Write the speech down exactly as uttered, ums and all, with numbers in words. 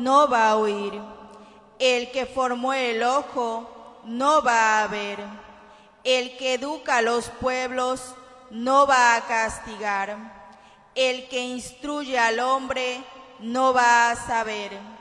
no va a oír. El que formó el ojo no va a ver. El que educa a los pueblos no va a castigar. El que instruye al hombre no va a saber.